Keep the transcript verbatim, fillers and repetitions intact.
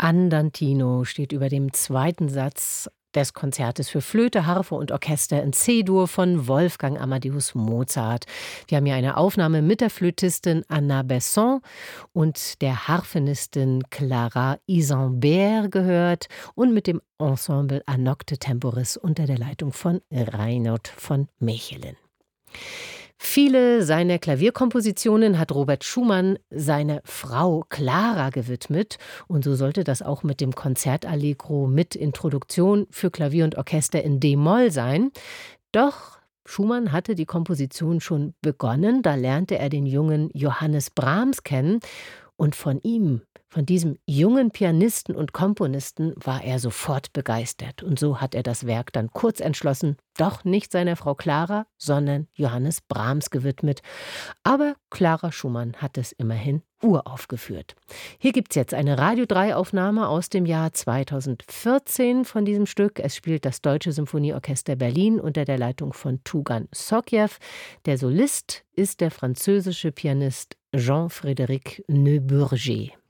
Andantino steht über dem zweiten Satz des Konzertes für Flöte, Harfe und Orchester in C-Dur von Wolfgang Amadeus Mozart. Wir haben hier eine Aufnahme mit der Flötistin Anna Besson und der Harfenistin Clara Isambert gehört und mit dem Ensemble A Nocte Temporis unter der Leitung von Reinhold von Mechelen. Viele seiner Klavierkompositionen hat Robert Schumann seiner Frau Clara gewidmet und so sollte das auch mit dem Konzertallegro mit Introduktion für Klavier und Orchester in D-Moll sein. Doch Schumann hatte die Komposition schon begonnen, da lernte er den jungen Johannes Brahms kennen und von ihm, von diesem jungen Pianisten und Komponisten war er sofort begeistert. Und so hat er das Werk dann kurz entschlossen, doch nicht seiner Frau Clara, sondern Johannes Brahms gewidmet. Aber Clara Schumann hat es immerhin uraufgeführt. Hier gibt es jetzt eine Radio drei Aufnahme aus dem Jahr zweitausendvierzehn von diesem Stück. Es spielt das Deutsche Symphonieorchester Berlin unter der Leitung von Tugan Sokiew. Der Solist ist der französische Pianist Jean-Frédéric Neuburger.